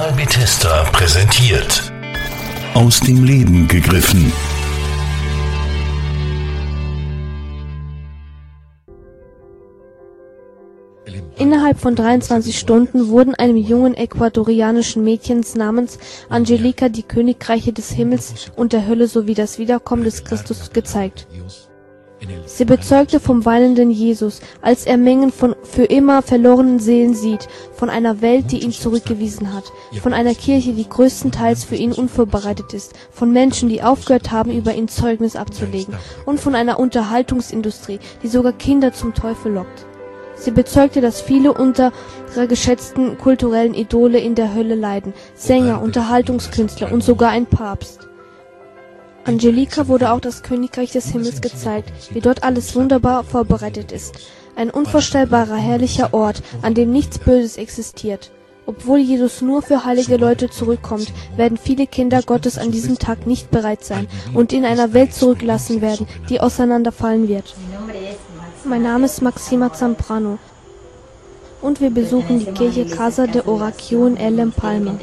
Kanal Bethesda präsentiert. Aus dem Leben gegriffen. Innerhalb von 23 Stunden wurden einem jungen ecuadorianischen Mädchen namens Angelica die Königreiche des Himmels und der Hölle sowie das Wiederkommen des Christus gezeigt. Sie bezeugte vom weinenden Jesus, als er Mengen von für immer verlorenen Seelen sieht, von einer Welt, die ihn zurückgewiesen hat, von einer Kirche, die größtenteils für ihn unvorbereitet ist, von Menschen, die aufgehört haben, über ihn Zeugnis abzulegen, und von einer Unterhaltungsindustrie, die sogar Kinder zum Teufel lockt. Sie bezeugte, dass viele unserer geschätzten kulturellen Idole in der Hölle leiden, Sänger, Unterhaltungskünstler und sogar ein Papst. Angelica wurde auch das Königreich des Himmels gezeigt, wie dort alles wunderbar vorbereitet ist. Ein unvorstellbarer, herrlicher Ort, an dem nichts Böses existiert. Obwohl Jesus nur für heilige Leute zurückkommt, werden viele Kinder Gottes an diesem Tag nicht bereit sein und in einer Welt zurückgelassen werden, die auseinanderfallen wird. Mein Name ist Maxima Zambrano und wir besuchen die Kirche Casa de Oración El Empalme.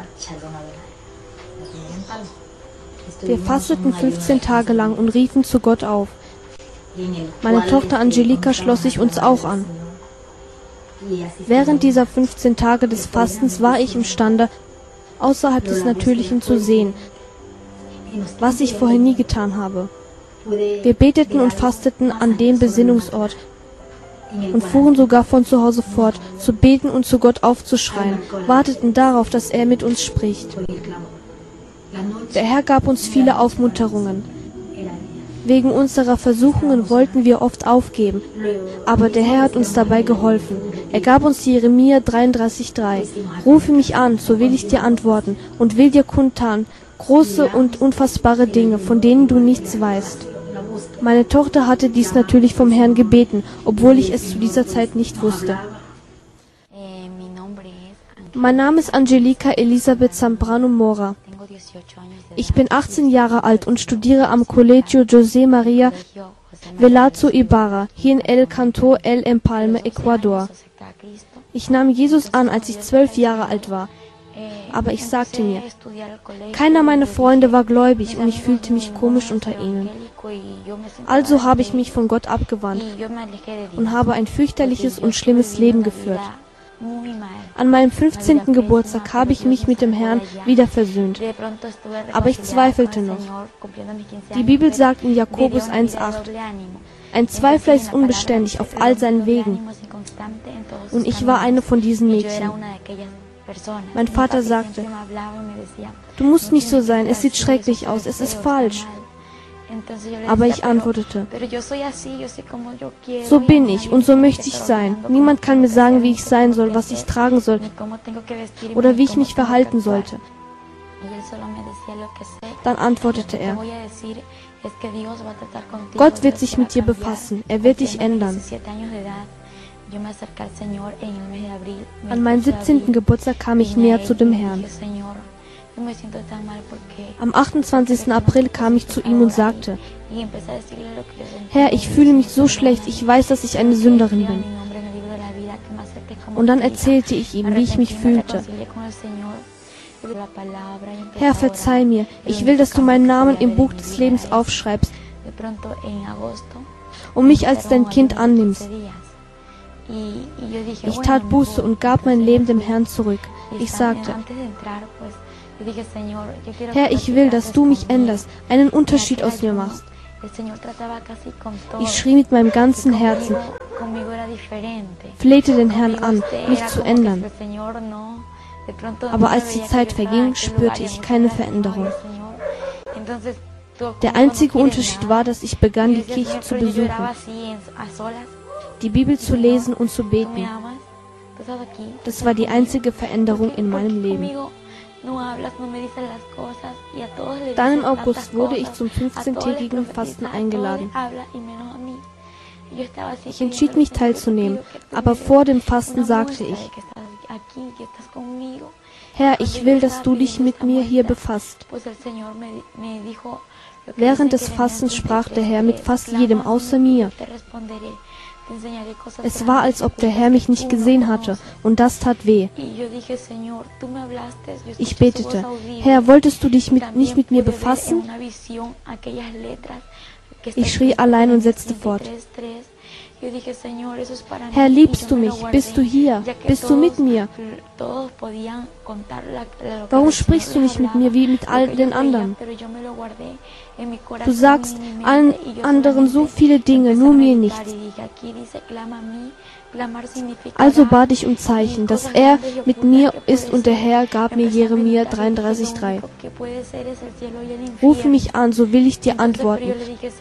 Wir fasteten 15 Tage lang und riefen zu Gott auf. Meine Tochter Angelica schloss sich uns auch an. Während dieser 15 Tage des Fastens war ich imstande, außerhalb des Natürlichen zu sehen, was ich vorher nie getan habe. Wir beteten und fasteten an dem Besinnungsort und fuhren sogar von zu Hause fort, zu beten und zu Gott aufzuschreien, warteten darauf, dass er mit uns spricht. Der Herr gab uns viele Aufmunterungen. Wegen unserer Versuchungen wollten wir oft aufgeben, aber der Herr hat uns dabei geholfen. Er gab uns Jeremia 33,3. Rufe mich an, so will ich dir antworten und will dir kundtun große und unfassbare Dinge, von denen du nichts weißt. Meine Tochter hatte dies natürlich vom Herrn gebeten, obwohl ich es zu dieser Zeit nicht wusste. Mein Name ist Angelica Elisabeth Zambrano Mora. Ich bin 18 Jahre alt und studiere am Colegio José María Velasco Ibarra, hier in El Canto El Empalme, Ecuador. Ich nahm Jesus an, als ich 12 Jahre alt war. Aber ich sagte mir, keiner meiner Freunde war gläubig und ich fühlte mich komisch unter ihnen. Also habe ich mich von Gott abgewandt und habe ein fürchterliches und schlimmes Leben geführt. An meinem 15. Geburtstag habe ich mich mit dem Herrn wieder versöhnt. Aber ich zweifelte noch. Die Bibel sagt in Jakobus 1,8, ein Zweifler ist unbeständig auf all seinen Wegen. Und ich war eine von diesen Mädchen. Mein Vater sagte, du musst nicht so sein, es sieht schrecklich aus, es ist falsch. Aber ich antwortete, so bin ich und so möchte ich sein. Niemand kann mir sagen, wie ich sein soll, was ich tragen soll oder wie ich mich verhalten sollte. Dann antwortete er, Gott wird sich mit dir befassen, er wird dich ändern. An meinem 17. Geburtstag kam ich näher zu dem Herrn. Am 28. April kam ich zu ihm und sagte, Herr, ich fühle mich so schlecht, ich weiß, dass ich eine Sünderin bin. Und dann erzählte ich ihm, wie ich mich fühlte. Herr, verzeih mir, ich will, dass du meinen Namen im Buch des Lebens aufschreibst und mich als dein Kind annimmst. Ich tat Buße und gab mein Leben dem Herrn zurück. Ich sagte, Herr, ich will, dass du mich änderst, einen Unterschied aus mir machst. Ich schrie mit meinem ganzen Herzen, flehte den Herrn an, mich zu ändern. Aber als die Zeit verging, spürte ich keine Veränderung. Der einzige Unterschied war, dass ich begann, die Kirche zu besuchen, die Bibel zu lesen und zu beten. Das war die einzige Veränderung in meinem Leben. Dann im August wurde ich zum 15-tägigen Fasten eingeladen. Ich entschied mich teilzunehmen, aber vor dem Fasten sagte ich, Herr, ich will, dass du dich mit mir hier befasst. Während des Fastens sprach der Herr mit fast jedem außer mir. Es war, als ob der Herr mich nicht gesehen hatte, und das tat weh. Ich betete: Herr, wolltest du dich nicht mit mir befassen? Ich schrie allein und setzte fort: Herr, liebst du mich? Bist du hier? Bist du mit mir? Warum sprichst du nicht mit mir wie mit all den anderen? Du sagst allen anderen so viele Dinge, nur mir nichts. Also bat ich um Zeichen, dass er mit mir ist, und der Herr gab mir Jeremia 33,3. Rufe mich an, so will ich dir antworten.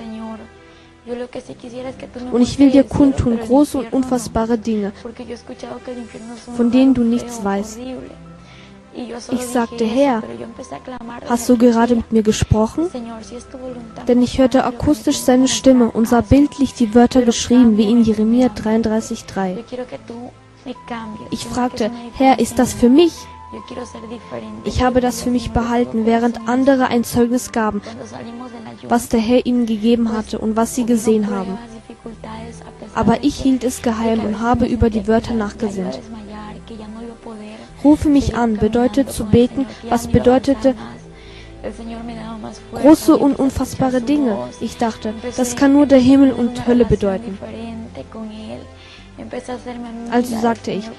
Und ich will dir kundtun große und unfassbare Dinge, von denen du nichts weißt. Ich sagte: Herr, hast du gerade mit mir gesprochen? Denn ich hörte akustisch seine Stimme und sah bildlich die Wörter geschrieben, wie in Jeremia 33,3. Ich fragte: Herr, ist das für mich? Ich habe das für mich behalten, während andere ein Zeugnis gaben, was der Herr ihnen gegeben hatte und was sie gesehen haben. Aber ich hielt es geheim und habe über die Wörter nachgesinnt. Rufe mich an bedeutet zu beten, was bedeutete große und unfassbare Dinge. Ich dachte, das kann nur der Himmel und Hölle bedeuten. Also sagte ich: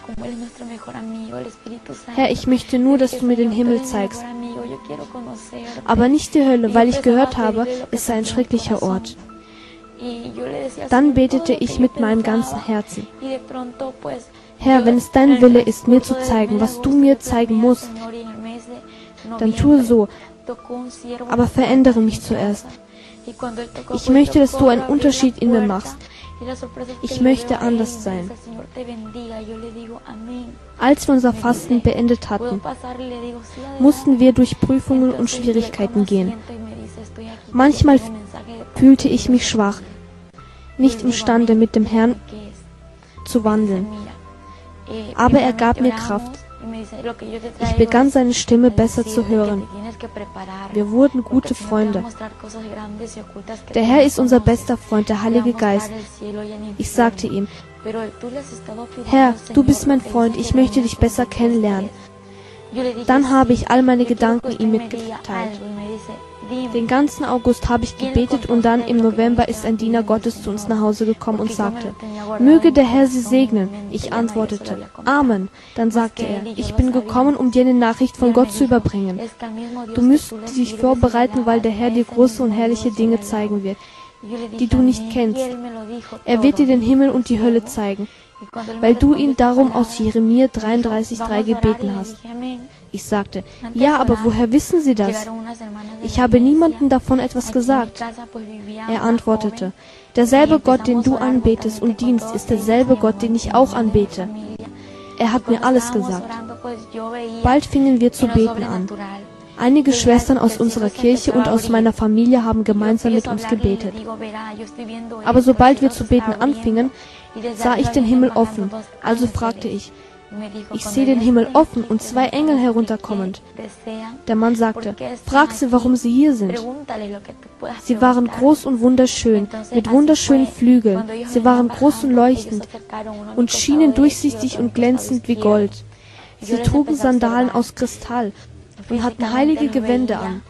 Herr, ich möchte nur, dass du mir den Himmel zeigst, aber nicht die Hölle, weil ich gehört habe, es sei ein schrecklicher Ort. Dann betete ich mit meinem ganzen Herzen: Herr, wenn es dein Wille ist, mir zu zeigen, was du mir zeigen musst, dann tue so, aber verändere mich zuerst. Ich möchte, dass du einen Unterschied in mir machst. Ich möchte anders sein. Als wir unser Fasten beendet hatten, mussten wir durch Prüfungen und Schwierigkeiten gehen. Manchmal fühlte ich mich schwach, nicht imstande, mit dem Herrn zu wandeln. Aber er gab mir Kraft. Ich begann seine Stimme besser zu hören. Wir wurden gute Freunde. Der Herr ist unser bester Freund, der Heilige Geist. Ich sagte ihm: Herr, du bist mein Freund, ich möchte dich besser kennenlernen. Dann habe ich all meine Gedanken ihm mitgeteilt. Den ganzen August habe ich gebetet, und dann im November ist ein Diener Gottes zu uns nach Hause gekommen und sagte: Möge der Herr Sie segnen. Ich antwortete: Amen. Dann sagte er: Ich bin gekommen, um dir eine Nachricht von Gott zu überbringen. Du müsst dich vorbereiten, weil der Herr dir große und herrliche Dinge zeigen wird, die du nicht kennst. Er wird dir den Himmel und die Hölle zeigen, weil du ihn darum aus Jeremia 33,3 gebeten hast. Ich sagte: Ja, aber woher wissen Sie das? Ich habe niemandem davon etwas gesagt. Er antwortete: Derselbe Gott, den du anbetest und dienst, ist derselbe Gott, den ich auch anbete. Er hat mir alles gesagt. Bald fingen wir zu beten an. Einige Schwestern aus unserer Kirche und aus meiner Familie haben gemeinsam mit uns gebetet. Aber sobald wir zu beten anfingen, sah ich den Himmel offen. Also fragte ich: Ich sehe den Himmel offen und 2 Engel herunterkommend. Der Mann sagte: Frag sie, warum sie hier sind. Sie waren groß und wunderschön, mit wunderschönen Flügeln. Sie waren groß und leuchtend und schienen durchsichtig und glänzend wie Gold. Sie trugen Sandalen aus Kristall und hatten heilige Gewänder an.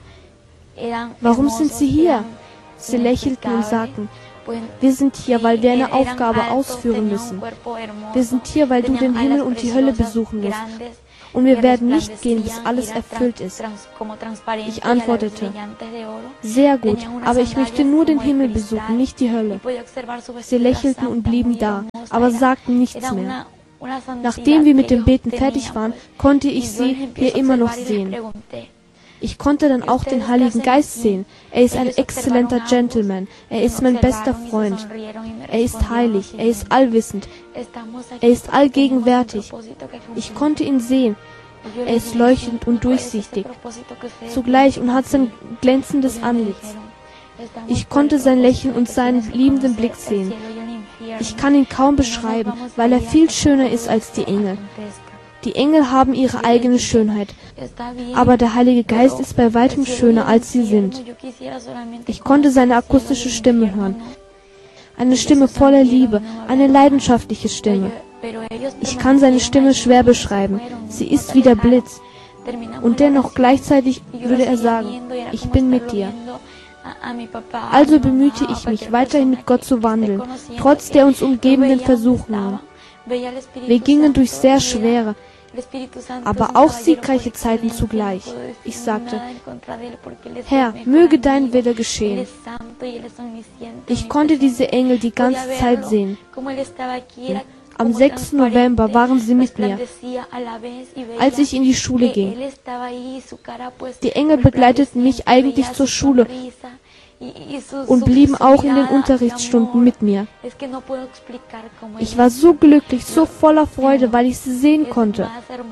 Warum sind sie hier? Sie lächelten und sagten: Wir sind hier, weil wir eine Aufgabe ausführen müssen. Wir sind hier, weil du den Himmel und die Hölle besuchen musst. Und wir werden nicht gehen, bis alles erfüllt ist. Ich antwortete: Sehr gut, aber ich möchte nur den Himmel besuchen, nicht die Hölle. Sie lächelten und blieben da, aber sagten nichts mehr. Nachdem wir mit dem Beten fertig waren, konnte ich sie hier immer noch sehen. Ich konnte dann auch den Heiligen Geist sehen. Er ist ein exzellenter Gentleman. Er ist mein bester Freund. Er ist heilig. Er ist allwissend. Er ist allgegenwärtig. Ich konnte ihn sehen. Er ist leuchtend und durchsichtig zugleich und hat sein glänzendes Antlitz. Ich konnte sein Lächeln und seinen liebenden Blick sehen. Ich kann ihn kaum beschreiben, weil er viel schöner ist als die Engel. Die Engel haben ihre eigene Schönheit, aber der Heilige Geist ist bei weitem schöner, als sie sind. Ich konnte seine akustische Stimme hören. eine Stimme voller Liebe, eine leidenschaftliche Stimme. Ich kann seine Stimme schwer beschreiben. Sie ist wie der Blitz. Und dennoch gleichzeitig würde er sagen, ich bin mit dir. Also bemühte ich mich, weiterhin mit Gott zu wandeln, trotz der uns umgebenden Versuchungen. Wir gingen durch sehr schwere, aber auch siegreiche Zeiten zugleich. Ich sagte, Herr, möge dein Wille geschehen. Ich konnte diese Engel die ganze Zeit sehen. Am 6. November waren sie mit mir, als ich in die Schule ging. Die Engel begleiteten mich eigentlich zur Schule und blieben auch in den Unterrichtsstunden mit mir. Ich war so glücklich, so voller Freude, weil ich sie sehen konnte.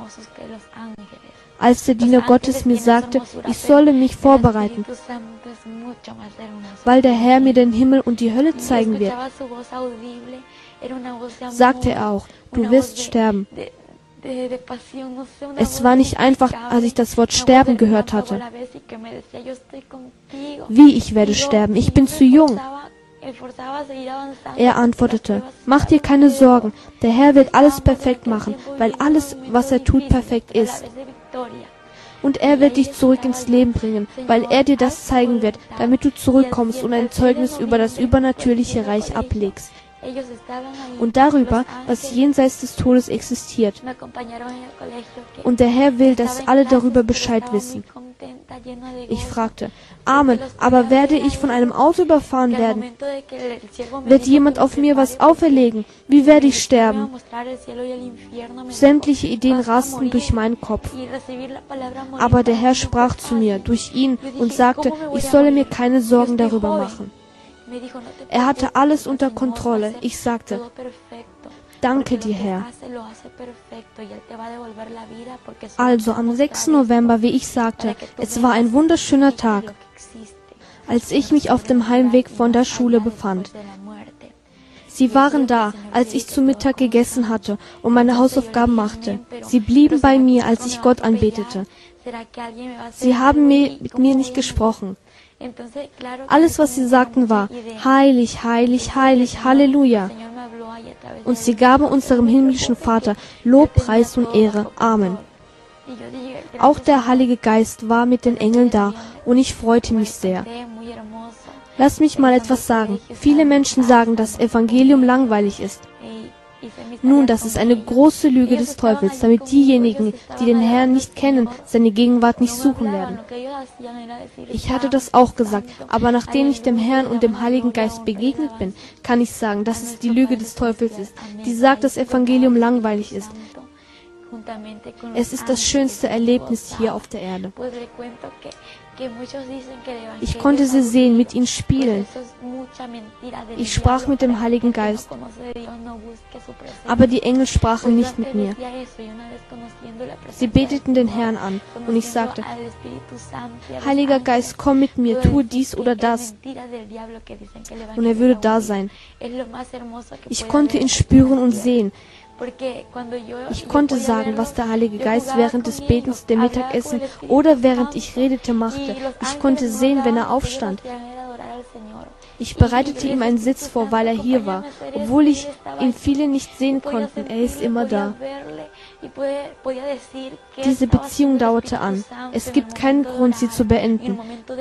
Als der Diener Gottes mir sagte, ich solle mich vorbereiten, weil der Herr mir den Himmel und die Hölle zeigen wird, sagte er auch, du wirst sterben. Es war nicht einfach, als ich das Wort sterben gehört hatte. Wie, ich werde sterben? Ich bin zu jung. Er antwortete, mach dir keine Sorgen, der Herr wird alles perfekt machen, weil alles, was er tut, perfekt ist. Und er wird dich zurück ins Leben bringen, weil er dir das zeigen wird, damit du zurückkommst und ein Zeugnis über das übernatürliche Reich ablegst. Und darüber, was jenseits des Todes existiert. Und der Herr will, dass alle darüber Bescheid wissen. Ich fragte, Amen, aber werde ich von einem Auto überfahren werden? Wird jemand auf mir was auferlegen? Wie werde ich sterben? Sämtliche Ideen rasten durch meinen Kopf. Aber der Herr sprach zu mir durch ihn und sagte, ich solle mir keine Sorgen darüber machen. Er hatte alles unter Kontrolle. Ich sagte, danke dir, Herr. Also am 6. November, wie ich sagte, es war ein wunderschöner Tag, als ich mich auf dem Heimweg von der Schule befand. Sie waren da, als ich zu Mittag gegessen hatte und meine Hausaufgaben machte. Sie blieben bei mir, als ich Gott anbetete. Sie haben mit mir nicht gesprochen. Alles, was sie sagten, war, heilig, heilig, heilig, Halleluja. Und sie gaben unserem himmlischen Vater Lob, Preis und Ehre. Amen. Auch der Heilige Geist war mit den Engeln da und ich freute mich sehr. Lass mich mal etwas sagen. Viele Menschen sagen, das Evangelium langweilig ist. Nun, das ist eine große Lüge des Teufels, damit diejenigen, die den Herrn nicht kennen, seine Gegenwart nicht suchen werden. Ich hatte das auch gesagt, aber nachdem ich dem Herrn und dem Heiligen Geist begegnet bin, kann ich sagen, dass es die Lüge des Teufels ist, die sagt, dass Evangelium langweilig ist. Es ist das schönste Erlebnis hier auf der Erde. Ich konnte sie sehen, mit ihnen spielen. Ich sprach mit dem Heiligen Geist. Aber die Engel sprachen nicht mit mir. Sie beteten den Herrn an und ich sagte, Heiliger Geist, komm mit mir, tue dies oder das. Und er würde da sein. Ich konnte ihn spüren und sehen. Ich konnte sagen, was der Heilige Geist während des Betens, dem Mittagessen oder während ich redete machte. Ich konnte sehen, wenn er aufstand. Ich bereitete ihm einen Sitz vor, weil er hier war, obwohl ihn viele nicht sehen konnten. Er ist immer da. Diese Beziehung dauerte an. Es gibt keinen Grund, sie zu beenden.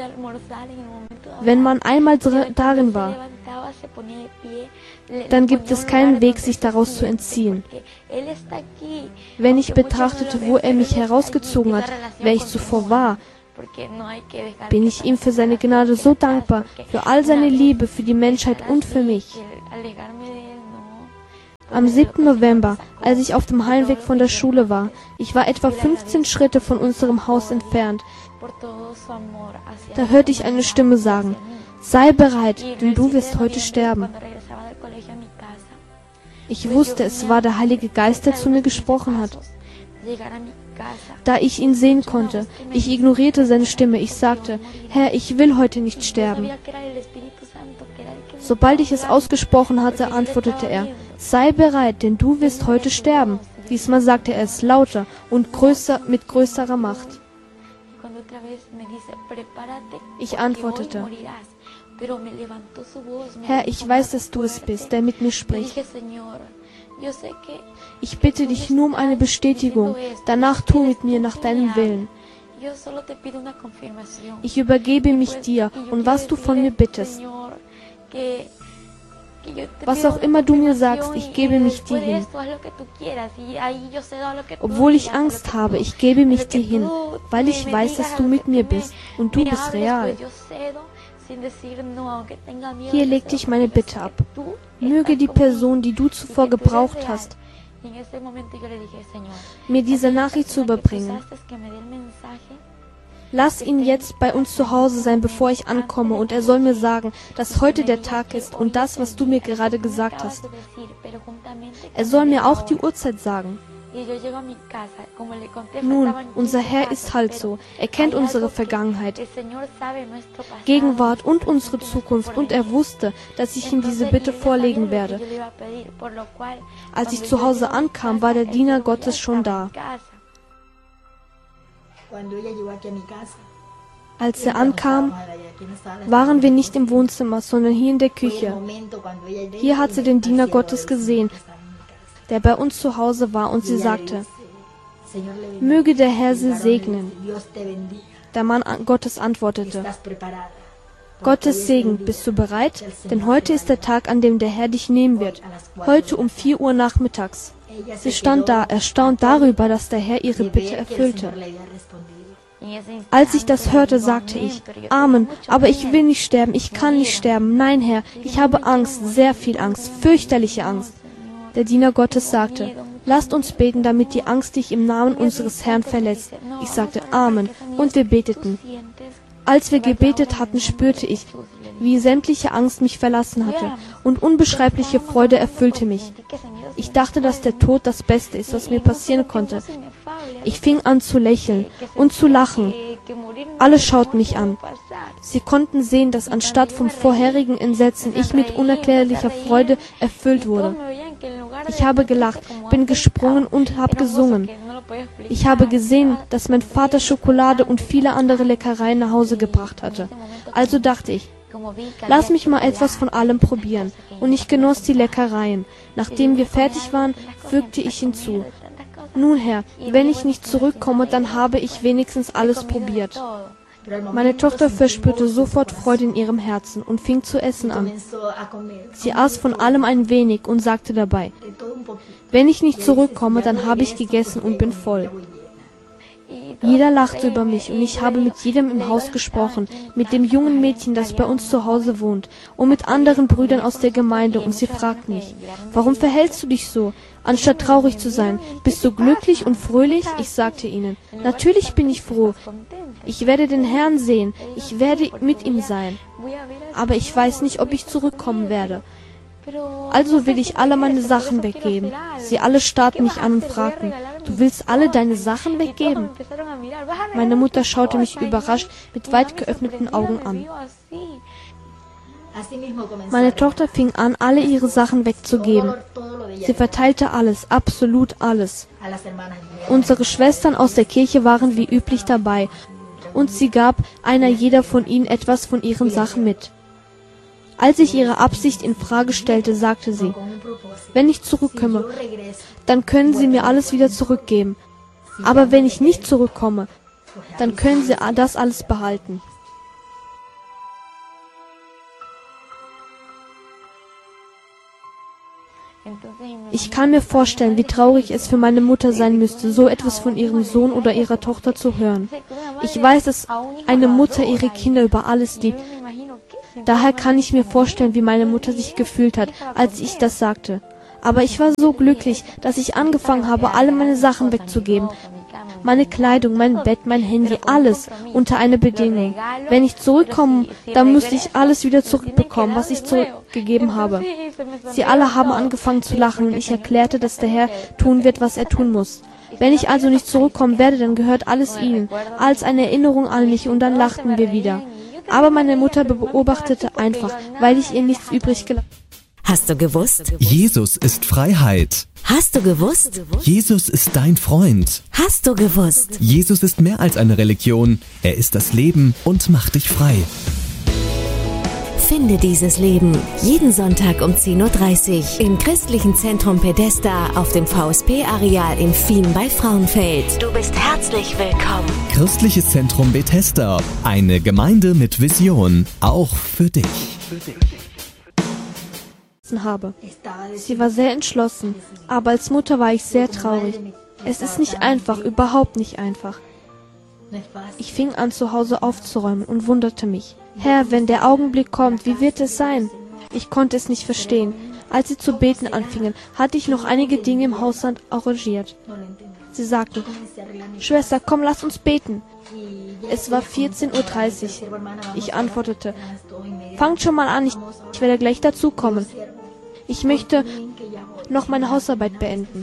Wenn man einmal darin war, dann gibt es keinen Weg, sich daraus zu entziehen. Wenn ich betrachtete, wo er mich herausgezogen hat, wer ich zuvor war, bin ich ihm für seine Gnade so dankbar, für all seine Liebe, für die Menschheit und für mich. Am 7. November, als ich auf dem Heimweg von der Schule war, ich war etwa 15 Schritte von unserem Haus entfernt, da hörte ich eine Stimme sagen, sei bereit, denn du wirst heute sterben. Ich wusste, es war der Heilige Geist, der zu mir gesprochen hat. Da ich ihn sehen konnte, ich ignorierte seine Stimme. Ich sagte, Herr, ich will heute nicht sterben. Sobald ich es ausgesprochen hatte, antwortete er, sei bereit, denn du wirst heute sterben. Diesmal sagte er es lauter und mit größerer Macht. Ich antwortete, Herr, ich weiß, dass du es bist, der mit mir spricht. Ich bitte dich nur um eine Bestätigung. Danach tu mit mir nach deinem Willen. Ich übergebe mich dir und was du von mir bittest. Was auch immer du mir sagst, ich gebe mich dir hin. Obwohl ich Angst habe, ich gebe mich dir hin, weil ich weiß, dass du mit mir bist und du bist real. Hier legte ich meine Bitte ab. Möge die Person, die du zuvor gebraucht hast, mir diese Nachricht zu überbringen. Lass ihn jetzt bei uns zu Hause sein, bevor ich ankomme, und er soll mir sagen, dass heute der Tag ist und das, was du mir gerade gesagt hast. Er soll mir auch die Uhrzeit sagen. Nun, unser Herr ist halt so. Er kennt unsere Vergangenheit, Gegenwart und unsere Zukunft, und er wusste, dass ich ihm diese Bitte vorlegen werde. Als ich zu Hause ankam, war der Diener Gottes schon da. Als er ankam, waren wir nicht im Wohnzimmer, sondern hier in der Küche. Hier hat sie den Diener Gottes gesehen, der bei uns zu Hause war, und sie sagte, möge der Herr sie segnen. Der Mann Gottes antwortete, Gottes Segen, bist du bereit? Denn heute ist der Tag, an dem der Herr dich nehmen wird. Heute um 4 Uhr nachmittags. Sie stand da, erstaunt darüber, dass der Herr ihre Bitte erfüllte. Als ich das hörte, sagte ich, Amen, aber ich will nicht sterben, ich kann nicht sterben. Nein, Herr, ich habe Angst, sehr viel Angst, fürchterliche Angst. Der Diener Gottes sagte, lasst uns beten, damit die Angst dich im Namen unseres Herrn verlässt. Ich sagte, Amen, und wir beteten. Als wir gebetet hatten, spürte ich, wie sämtliche Angst mich verlassen hatte, und unbeschreibliche Freude erfüllte mich. Ich dachte, dass der Tod das Beste ist, was mir passieren konnte. Ich fing an zu lächeln und zu lachen. Alle schauten mich an. Sie konnten sehen, dass anstatt vom vorherigen Entsetzen ich mit unerklärlicher Freude erfüllt wurde. Ich habe gelacht, bin gesprungen und habe gesungen. Ich habe gesehen, dass mein Vater Schokolade und viele andere Leckereien nach Hause gebracht hatte. Also dachte ich, lass mich mal etwas von allem probieren. Und ich genoss die Leckereien. Nachdem wir fertig waren, fügte ich hinzu, nun Herr, wenn ich nicht zurückkomme, dann habe ich wenigstens alles probiert. Meine Tochter verspürte sofort Freude in ihrem Herzen und fing zu essen an. Sie aß von allem ein wenig und sagte dabei, wenn ich nicht zurückkomme, dann habe ich gegessen und bin voll. Jeder lachte über mich und ich habe mit jedem im Haus gesprochen, mit dem jungen Mädchen, das bei uns zu Hause wohnt, und mit anderen Brüdern aus der Gemeinde, und sie fragten mich, warum verhältst du dich so, anstatt traurig zu sein? Bist du glücklich und fröhlich? Ich sagte ihnen, natürlich bin ich froh. Ich werde den Herrn sehen, ich werde mit ihm sein. Aber ich weiß nicht, ob ich zurückkommen werde. Also will ich alle meine Sachen weggeben. Sie alle starrten mich an und fragten, du willst alle deine Sachen weggeben? Meine Mutter schaute mich überrascht mit weit geöffneten Augen an. Meine Tochter fing an, alle ihre Sachen wegzugeben. Sie verteilte alles, absolut alles. Unsere Schwestern aus der Kirche waren wie üblich dabei, und sie gab einer jeder von ihnen etwas von ihren Sachen mit. Als ich ihre Absicht in Frage stellte, sagte sie, wenn ich zurückkomme, dann können Sie mir alles wieder zurückgeben. Aber wenn ich nicht zurückkomme, dann können Sie das alles behalten. Ich kann mir vorstellen, wie traurig es für meine Mutter sein müsste, so etwas von ihrem Sohn oder ihrer Tochter zu hören. Ich weiß, dass eine Mutter ihre Kinder über alles liebt. Daher kann ich mir vorstellen, wie meine Mutter sich gefühlt hat, als ich das sagte. Aber ich war so glücklich, dass ich angefangen habe, alle meine Sachen wegzugeben. Meine Kleidung, mein Bett, mein Handy, alles unter einer Bedingung. Wenn ich zurückkomme, dann müsste ich alles wieder zurückbekommen, was ich zurückgegeben habe. Sie alle haben angefangen zu lachen und ich erklärte, dass der Herr tun wird, was er tun muss. Wenn ich also nicht zurückkommen werde, dann gehört alles ihnen, als eine Erinnerung an mich, und dann lachten wir wieder. Aber meine Mutter beobachtete einfach, weil ich ihr nichts übrig gelassen habe. Hast du gewusst? Jesus ist Freiheit. Hast du gewusst? Jesus ist dein Freund. Hast du gewusst? Jesus ist mehr als eine Religion. Er ist das Leben und macht dich frei. Finde dieses Leben. Jeden Sonntag um 10:30 Uhr im Christlichen Zentrum Pedesta auf dem VSP-Areal in Fien bei Frauenfeld. Du bist herzlich willkommen. Christliches Zentrum Bethesda. Eine Gemeinde mit Vision. Auch für dich. Habe. Sie war sehr entschlossen, aber als Mutter war ich sehr traurig. Es ist nicht einfach, überhaupt nicht einfach. Ich fing an, zu Hause aufzuräumen und wunderte mich. Herr, wenn der Augenblick kommt, wie wird es sein? Ich konnte es nicht verstehen. Als sie zu beten anfingen, hatte ich noch einige Dinge im Haushalt arrangiert. Sie sagten, Schwester, komm, lass uns beten. Es war 14:30 Uhr. Ich antwortete, fangt schon mal an, ich werde gleich dazukommen. Ich möchte noch meine Hausarbeit beenden.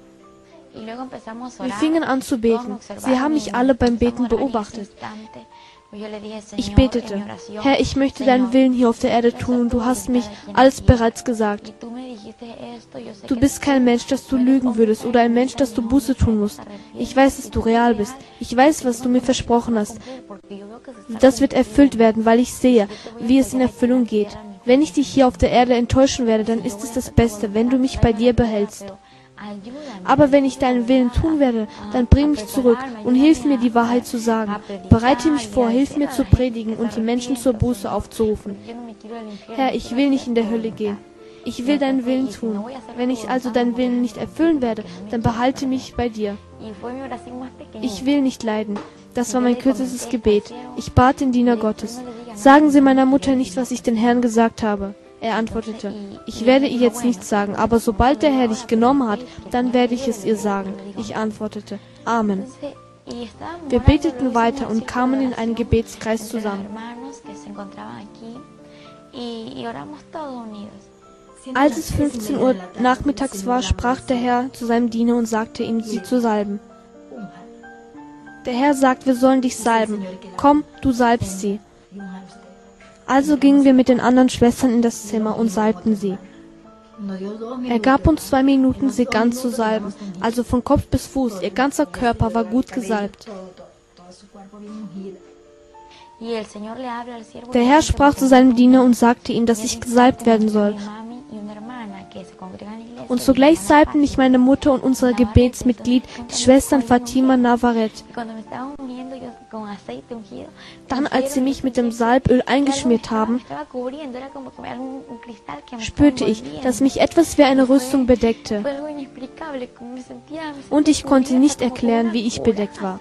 Wir fingen an zu beten. Sie haben mich alle beim Beten beobachtet. Ich betete, Herr, ich möchte deinen Willen hier auf der Erde tun und du hast mich alles bereits gesagt. Du bist kein Mensch, dass du lügen würdest oder ein Mensch, dass du Buße tun musst. Ich weiß, dass du real bist. Ich weiß, was du mir versprochen hast. Das wird erfüllt werden, weil ich sehe, wie es in Erfüllung geht. Wenn ich dich hier auf der Erde enttäuschen werde, dann ist es das Beste, wenn du mich bei dir behältst. Aber wenn ich deinen Willen tun werde, dann bring mich zurück und hilf mir, die Wahrheit zu sagen. Bereite mich vor, hilf mir zu predigen und die Menschen zur Buße aufzurufen. Herr, ich will nicht in der Hölle gehen. Ich will deinen Willen tun. Wenn ich also deinen Willen nicht erfüllen werde, dann behalte mich bei dir. Ich will nicht leiden. Das war mein kürzestes Gebet. Ich bat den Diener Gottes. Sagen Sie meiner Mutter nicht, was ich den Herrn gesagt habe. Er antwortete, ich werde ihr jetzt nichts sagen, aber sobald der Herr dich genommen hat, dann werde ich es ihr sagen. Ich antwortete, Amen. Wir beteten weiter und kamen in einen Gebetskreis zusammen. Als es 15 Uhr nachmittags war, sprach der Herr zu seinem Diener und sagte ihm, sie zu salben. Der Herr sagt, wir sollen dich salben. Komm, du salbst sie. Also gingen wir mit den anderen Schwestern in das Zimmer und salbten sie. Er gab uns 2 Minuten, sie ganz zu salben, also von Kopf bis Fuß, ihr ganzer Körper war gut gesalbt. Der Herr sprach zu seinem Diener und sagte ihm, dass ich gesalbt werden soll. Und sogleich salbten mich meine Mutter und unser Gebetsmitglied, die Schwestern Fatima Navarrete. Dann, als sie mich mit dem Salböl eingeschmiert haben, spürte ich, dass mich etwas wie eine Rüstung bedeckte. Und ich konnte nicht erklären, wie ich bedeckt war.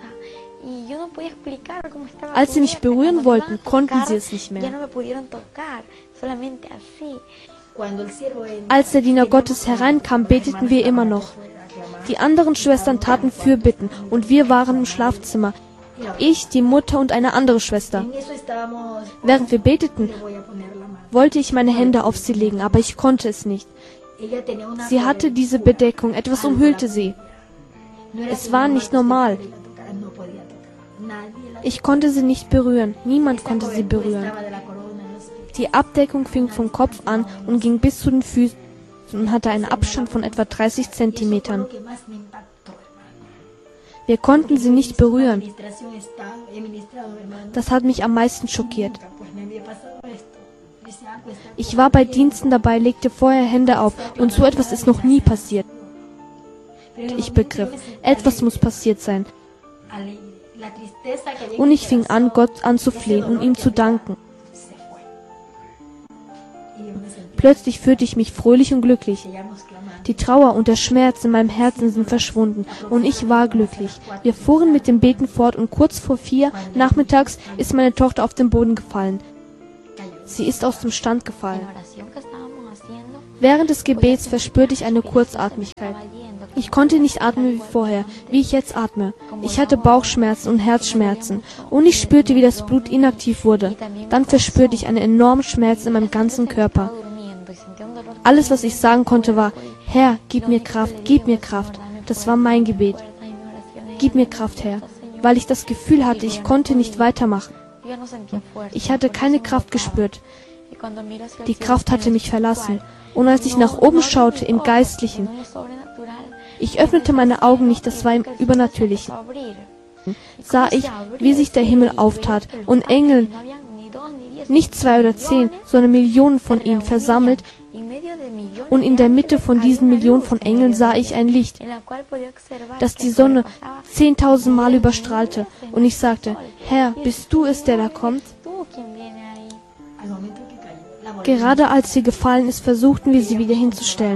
Als sie mich berühren wollten, konnten sie es nicht mehr. Als der Diener Gottes hereinkam, beteten wir immer noch. Die anderen Schwestern taten Fürbitten und wir waren im Schlafzimmer. Ich, die Mutter und eine andere Schwester. Während wir beteten, wollte ich meine Hände auf sie legen, aber ich konnte es nicht. Sie hatte diese Bedeckung, etwas umhüllte sie. Es war nicht normal. Ich konnte sie nicht berühren, niemand konnte sie berühren. Die Abdeckung fing vom Kopf an und ging bis zu den Füßen und hatte einen Abstand von etwa 30 Zentimetern. Wir konnten sie nicht berühren. Das hat mich am meisten schockiert. Ich war bei Diensten dabei, legte vorher Hände auf und so etwas ist noch nie passiert. Ich begriff, etwas muss passiert sein. Und ich fing an, Gott anzuflehen und ihm zu danken. Plötzlich fühlte ich mich fröhlich und glücklich. Die Trauer und der Schmerz in meinem Herzen sind verschwunden und ich war glücklich. Wir fuhren mit dem Beten fort und kurz vor 4 nachmittags ist meine Tochter auf den Boden gefallen. Sie ist aus dem Stand gefallen. Während des Gebets verspürte ich eine Kurzatmigkeit. Ich konnte nicht atmen wie vorher, wie ich jetzt atme. Ich hatte Bauchschmerzen und Herzschmerzen und ich spürte, wie das Blut inaktiv wurde. Dann verspürte ich einen enormen Schmerz in meinem ganzen Körper. Alles, was ich sagen konnte, war, Herr, gib mir Kraft, gib mir Kraft. Das war mein Gebet. Gib mir Kraft, Herr, weil ich das Gefühl hatte, ich konnte nicht weitermachen. Ich hatte keine Kraft gespürt. Die Kraft hatte mich verlassen. Und als ich nach oben schaute, im Geistlichen, ich öffnete meine Augen nicht, das war im Übernatürlichen. sah ich, wie sich der Himmel auftat und Engel, nicht 2 oder 10, sondern Millionen von ihnen versammelt, und in der Mitte von diesen Millionen von Engeln sah ich ein Licht, das die Sonne 10.000 Mal überstrahlte. Und ich sagte, Herr, bist du es, der da kommt? Gerade als sie gefallen ist, versuchten wir sie wieder hinzustellen.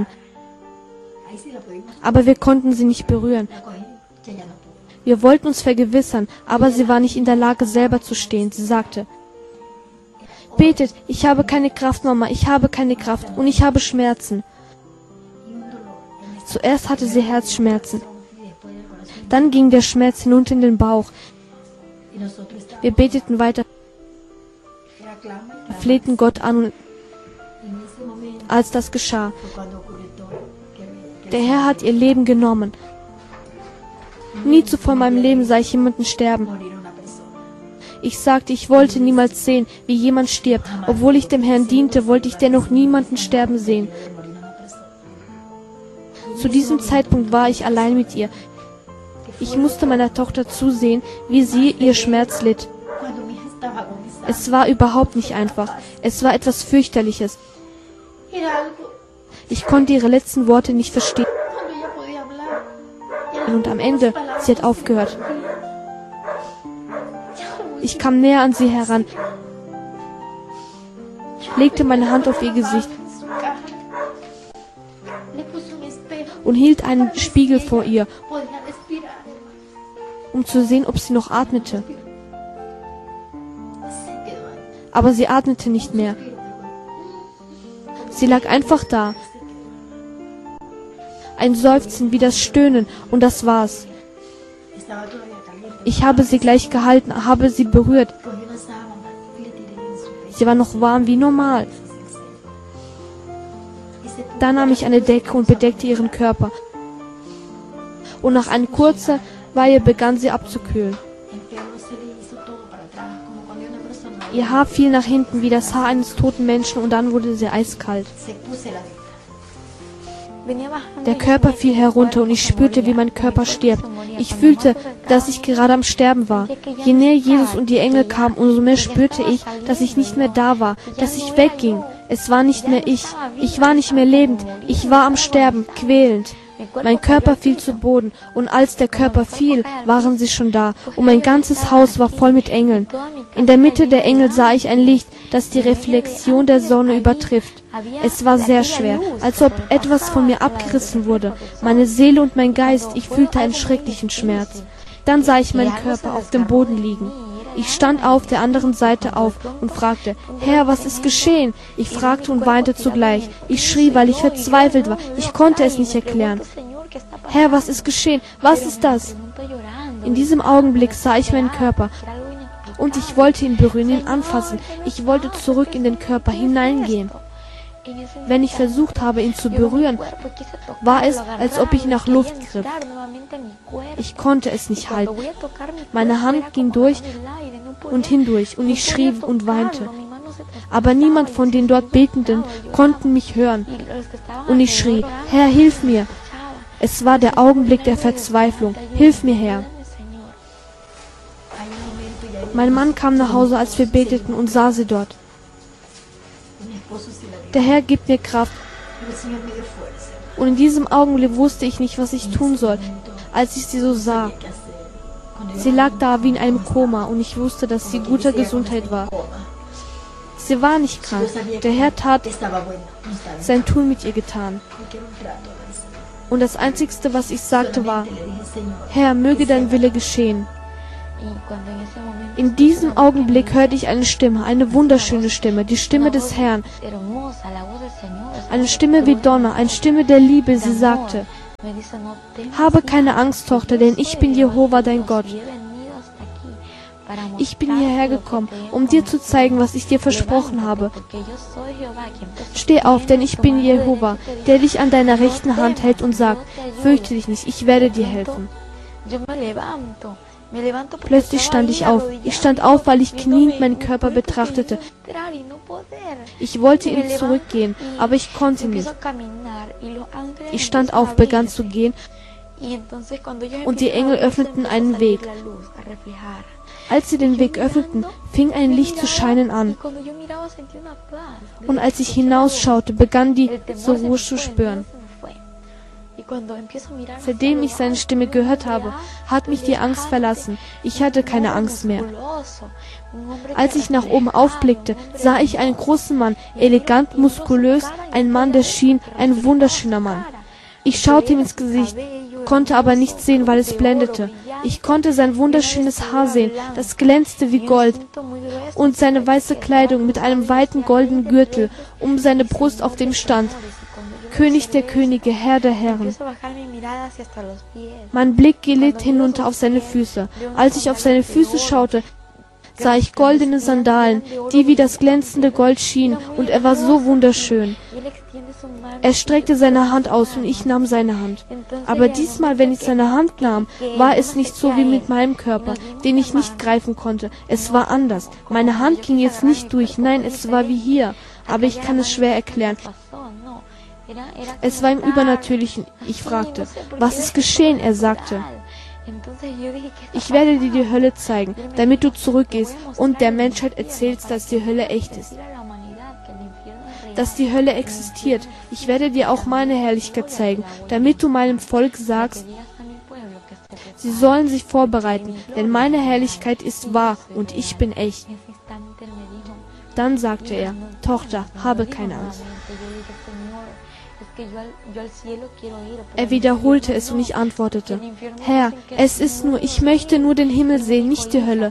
Aber wir konnten sie nicht berühren. Wir wollten uns vergewissern, aber sie war nicht in der Lage, selber zu stehen. Sie sagte, betet, ich habe keine Kraft, Mama, ich habe keine Kraft und ich habe Schmerzen. Zuerst hatte sie Herzschmerzen. Dann ging der Schmerz hinunter in den Bauch. Wir beteten weiter, flehten Gott an, und als das geschah, der Herr hat ihr Leben genommen. Nie zuvor in meinem Leben sah ich jemanden sterben. Ich sagte, ich wollte niemals sehen, wie jemand stirbt. Obwohl ich dem Herrn diente, wollte ich dennoch niemanden sterben sehen. Zu diesem Zeitpunkt war ich allein mit ihr. Ich musste meiner Tochter zusehen, wie sie ihr Schmerz litt. Es war überhaupt nicht einfach. Es war etwas fürchterliches. Ich konnte ihre letzten Worte nicht verstehen. Und am Ende, sie hat aufgehört. Ich kam näher an sie heran, legte meine Hand auf ihr Gesicht und hielt einen Spiegel vor ihr, um zu sehen, ob sie noch atmete. Aber sie atmete nicht mehr. Sie lag einfach da. Ein Seufzen wie das Stöhnen, und das war's. Ich habe sie gleich gehalten, habe sie berührt. Sie war noch warm wie normal. Dann nahm ich eine Decke und bedeckte ihren Körper. Und nach einer kurzen Weile begann sie abzukühlen. Ihr Haar fiel nach hinten wie das Haar eines toten Menschen, und dann wurde sie eiskalt. Der Körper fiel herunter und ich spürte, wie mein Körper stirbt. Ich fühlte, dass ich gerade am Sterben war. Je näher Jesus und die Engel kamen, umso mehr spürte ich, dass ich nicht mehr da war, dass ich wegging. Es war nicht mehr ich. Ich war nicht mehr lebend. Ich war am Sterben, quälend. Mein Körper fiel zu Boden, und als der Körper fiel, waren sie schon da, und mein ganzes Haus war voll mit Engeln. In der Mitte der Engel sah ich ein Licht, das die Reflexion der Sonne übertrifft. Es war sehr schwer, als ob etwas von mir abgerissen wurde. Meine Seele und mein Geist, ich fühlte einen schrecklichen Schmerz. Dann sah ich meinen Körper auf dem Boden liegen. Ich stand auf der anderen Seite auf und fragte, Herr, was ist geschehen? Ich fragte und weinte zugleich. Ich schrie, weil ich verzweifelt war. Ich konnte es nicht erklären. Herr, was ist geschehen? Was ist das? In diesem Augenblick sah ich meinen Körper und ich wollte ihn berühren, ihn anfassen. Ich wollte zurück in den Körper hineingehen. Wenn ich versucht habe, ihn zu berühren, war es, als ob ich nach Luft griff. Ich konnte es nicht halten. Meine Hand ging durch und hindurch und ich schrie und weinte. Aber niemand von den dort Betenden konnte mich hören. Und ich schrie, Herr, hilf mir. Es war der Augenblick der Verzweiflung. Hilf mir, Herr. Mein Mann kam nach Hause, als wir beteten, und sah sie dort. Der Herr gibt mir Kraft. Und in diesem Augenblick wusste ich nicht, was ich tun soll, als ich sie so sah. Sie lag da wie in einem Koma, und ich wusste, dass sie guter Gesundheit war. Sie war nicht krank. Der Herr hat sein Tun mit ihr getan. Und das Einzigste, was ich sagte, war, Herr, möge dein Wille geschehen. In diesem Augenblick hörte ich eine Stimme, eine wunderschöne Stimme, die Stimme des Herrn. Eine Stimme wie Donner, eine Stimme der Liebe. Sie sagte, habe keine Angst, Tochter, denn ich bin Jehova, dein Gott. Ich bin hierher gekommen, um dir zu zeigen, was ich dir versprochen habe. Steh auf, denn ich bin Jehova, der dich an deiner rechten Hand hält und sagt, fürchte dich nicht, ich werde dir helfen. Plötzlich stand ich auf. Ich stand auf, weil ich kniend meinen Körper betrachtete. Ich wollte ihn zurückgehen, aber ich konnte nicht. Ich stand auf, begann zu gehen, Und die Engel öffneten einen Weg. Als sie den Weg öffneten, fing ein Licht zu scheinen an. Und als ich hinausschaute, begann die Ruhe zu spüren. Seitdem ich seine Stimme gehört habe, hat mich die Angst verlassen. Ich hatte keine Angst mehr. Als ich nach oben aufblickte, sah ich einen großen Mann, elegant, muskulös, ein Mann, der schien, ein wunderschöner Mann. Ich schaute ihm ins Gesicht, konnte aber nichts sehen, weil es blendete. Ich konnte sein wunderschönes Haar sehen, das glänzte wie Gold, und seine weiße Kleidung mit einem weiten goldenen Gürtel um seine Brust, auf dem stand: König der Könige, Herr der Herren. Mein Blick glitt hinunter auf seine Füße. Als ich auf seine Füße schaute, sah ich goldene Sandalen, die wie das glänzende Gold schienen, und er war so wunderschön. Er streckte seine Hand aus und ich nahm seine Hand. Aber diesmal, wenn ich seine Hand nahm, war es nicht so wie mit meinem Körper, den ich nicht greifen konnte. Es war anders. Meine Hand ging jetzt nicht durch, nein, es war wie hier. Aber ich kann es schwer erklären. Es war im Übernatürlichen. Ich fragte: Was ist geschehen? Er sagte: Ich werde dir die Hölle zeigen, damit du zurückgehst und der Menschheit erzählst, dass die Hölle echt ist. Dass die Hölle existiert. Ich werde dir auch meine Herrlichkeit zeigen, damit du meinem Volk sagst, sie sollen sich vorbereiten, denn meine Herrlichkeit ist wahr und ich bin echt. Dann sagte er: Tochter, habe keine Angst. Er wiederholte es und ich antwortete: Herr, es ist nur, ich möchte nur den Himmel sehen, nicht die Hölle,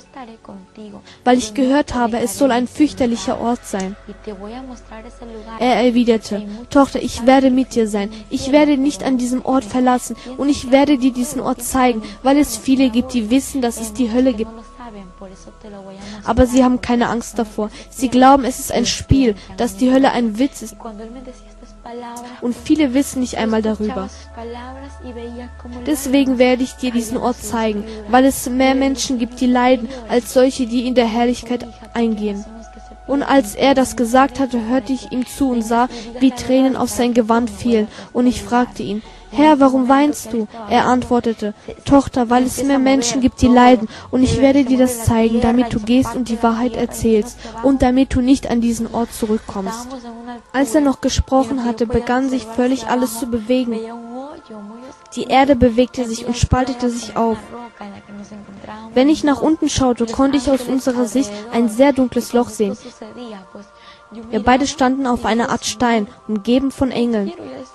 weil ich gehört habe, es soll ein fürchterlicher Ort sein. Er erwiderte: Tochter, ich werde mit dir sein. Ich werde nicht an diesem Ort verlassen und ich werde dir diesen Ort zeigen, weil es viele gibt, die wissen, dass es die Hölle gibt. Aber sie haben keine Angst davor. Sie glauben, es ist ein Spiel, dass die Hölle ein Witz ist. Und viele wissen nicht einmal darüber. Deswegen werde ich dir diesen Ort zeigen, weil es mehr Menschen gibt, die leiden, als solche, die in der Herrlichkeit eingehen. Und als er das gesagt hatte, hörte ich ihm zu und sah, wie Tränen auf sein Gewand fielen. Und ich fragte ihn: Herr, warum weinst du? Er antwortete: Tochter, weil es mehr Menschen gibt, die leiden, und ich werde dir das zeigen, damit du gehst und die Wahrheit erzählst, und damit du nicht an diesen Ort zurückkommst. Als er noch gesprochen hatte, begann sich völlig alles zu bewegen. Die Erde bewegte sich und spaltete sich auf. Wenn ich nach unten schaute, konnte ich aus unserer Sicht ein sehr dunkles Loch sehen. Wir beide standen auf einer Art Stein, umgeben von Engeln.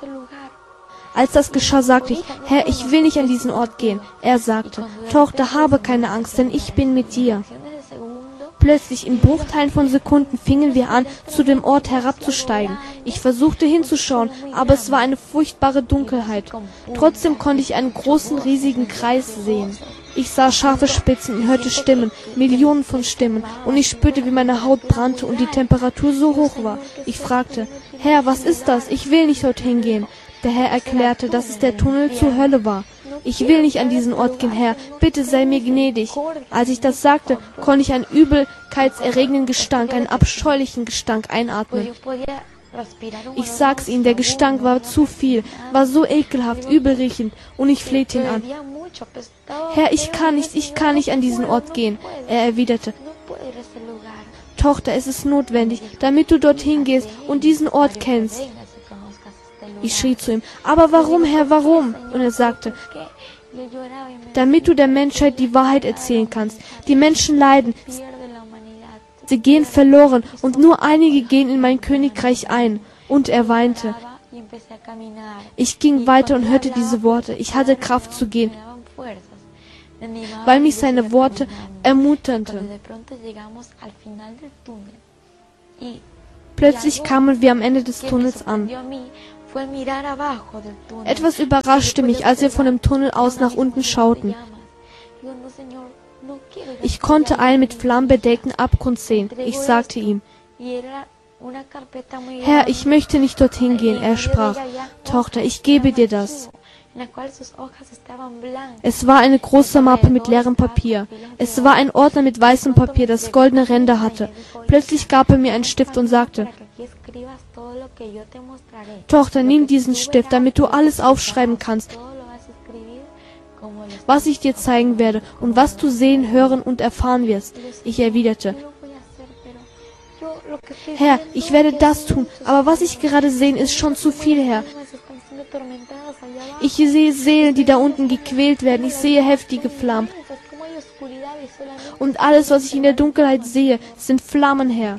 Als das geschah, sagte ich: Herr, ich will nicht an diesen Ort gehen. Er sagte: Tochter, habe keine Angst, denn ich bin mit dir. Plötzlich, in Bruchteilen von Sekunden, fingen wir an, zu dem Ort herabzusteigen. Ich versuchte hinzuschauen, aber es war eine furchtbare Dunkelheit. Trotzdem konnte ich einen großen, riesigen Kreis sehen. Ich sah scharfe Spitzen und hörte Stimmen, Millionen von Stimmen, und ich spürte, wie meine Haut brannte und die Temperatur so hoch war. Ich fragte: Herr, was ist das? Ich will nicht dorthin gehen. Der Herr erklärte, dass es der Tunnel zur Hölle war. Ich will nicht an diesen Ort gehen, Herr, bitte sei mir gnädig. Als ich das sagte, konnte ich einen übelkeitserregenden Gestank, einen abscheulichen Gestank einatmen. Ich sag's Ihnen, der Gestank war zu viel, war so ekelhaft, übelriechend, und ich flehte ihn an. Herr, ich kann nicht an diesen Ort gehen. Er erwiderte: Tochter, es ist notwendig, damit du dorthin gehst und diesen Ort kennst. Ich schrie zu ihm: Aber warum, Herr, warum? Und er sagte: Damit du der Menschheit die Wahrheit erzählen kannst. Die Menschen leiden, sie gehen verloren und nur einige gehen in mein Königreich ein. Und er weinte. Ich ging weiter und hörte diese Worte. Ich hatte Kraft zu gehen, weil mich seine Worte ermunterten. Plötzlich kamen wir am Ende des Tunnels an. Etwas überraschte mich, als wir von dem Tunnel aus nach unten schauten. Ich konnte einen mit Flammen bedeckten Abgrund sehen. Ich sagte ihm: Herr, ich möchte nicht dorthin gehen. Er sprach: Tochter, ich gebe dir das. Es war eine große Mappe mit leerem Papier. Es war ein Ordner mit weißem Papier, das goldene Ränder hatte. Plötzlich gab er mir einen Stift und sagte: Tochter, nimm diesen Stift, damit du alles aufschreiben kannst, was ich dir zeigen werde und was du sehen, hören und erfahren wirst. Ich erwiderte, Herr, ich werde das tun, aber was ich gerade sehe, ist schon zu viel, Herr. Ich sehe Seelen, die da unten gequält werden. Ich sehe heftige Flammen. Und alles, was ich in der Dunkelheit sehe, sind Flammen, Herr.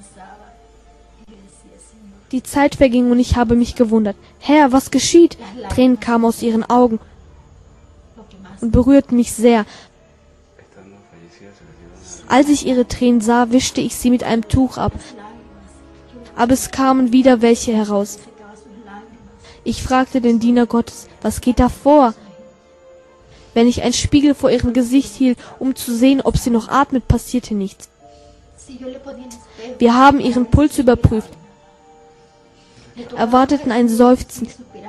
Die Zeit verging und ich habe mich gewundert. Herr, was geschieht? Tränen kamen aus ihren Augen und berührten mich sehr. Als ich ihre Tränen sah, wischte ich sie mit einem Tuch ab. Aber es kamen wieder welche heraus. Ich fragte den Diener Gottes, was geht da vor? Wenn ich einen Spiegel vor ihrem Gesicht hielt, um zu sehen, ob sie noch atmet, passierte nichts. Wir haben ihren Puls überprüft, erwarteten ein Seufzen,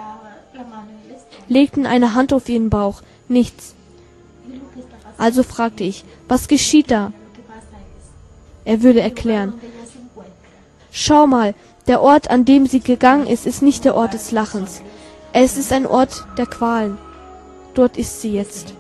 legten eine Hand auf ihren Bauch, nichts. Also fragte ich, was geschieht da? Er würde erklären. Schau mal, der Ort, an dem sie gegangen ist, ist nicht der Ort des Lachens. Es ist ein Ort der Qualen. Dort ist sie jetzt.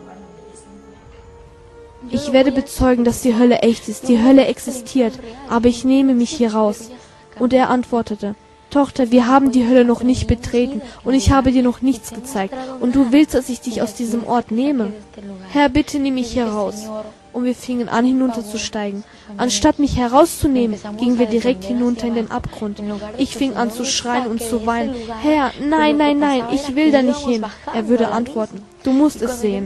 Ich werde bezeugen, dass die Hölle echt ist. Die Hölle existiert, aber ich nehme mich hier raus. Und er antwortete, Tochter, wir haben die Hölle noch nicht betreten und ich habe dir noch nichts gezeigt. Und du willst, dass ich dich aus diesem Ort nehme? Herr, bitte nimm mich hier raus. Und wir fingen an, hinunterzusteigen. Anstatt mich herauszunehmen, gingen wir direkt hinunter in den Abgrund. Ich fing an zu schreien und zu weinen. Herr, nein, nein, nein, ich will da nicht hin. Er würde antworten, du musst es sehen.